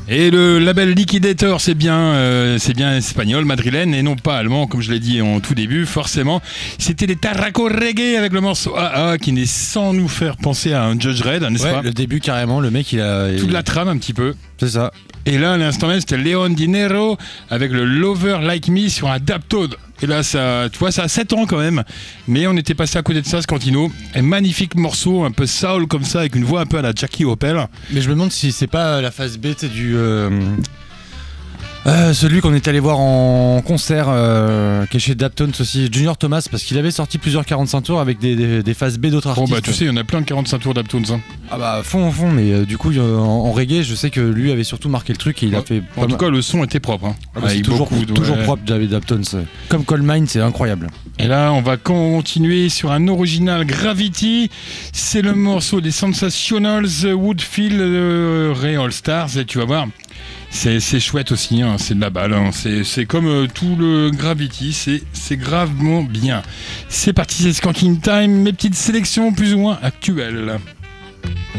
Et le label Liquidator, c'est bien espagnol, madrilène, et non pas allemand, comme je l'ai dit en tout début, forcément. C'était les Tarraco Reggae avec le morceau AA, qui n'est sans nous faire penser à un Judge Red, n'est-ce pas ? Le début, carrément, le mec, il a... Toute la trame, un petit peu. C'est ça. Et là, à l'instant même, c'était Leon Dinero avec le Lover Like Me sur un Daptone. Et là, ça, tu vois, ça a 7 ans quand même. Mais on était passé à côté de ça, Scantino. Un magnifique morceau, un peu soul comme ça, avec une voix un peu à la Jackie Opel. Mais je me demande si c'est pas la phase B du... celui qu'on est allé voir en concert, qui est chez Daptones aussi, Junior Thomas, parce qu'il avait sorti plusieurs 45 tours avec des phases B d'autres artistes. Bon, bah tu sais, il y en a plein de 45 tours Daptones. Hein. Ah bah, fond, mais du coup, en reggae, je sais que lui avait surtout marqué le truc et il a fait... En tout cas, le son était propre. Hein. C'est toujours propre, David Daptones. Comme Coal Mine, c'est incroyable. Et là, on va continuer sur un original Gravity. C'est le morceau des Sensationals, Woodfield, Ray All Stars, et tu vas voir... C'est chouette aussi, hein, c'est de la balle, hein. C'est comme tout le Gravity, c'est gravement bien. C'est parti, c'est Skanking Time, mes petites sélections plus ou moins actuelles.